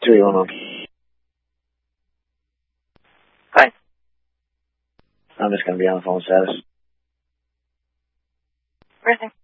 311. Hi. I'm just going to be on the phone status. Everything.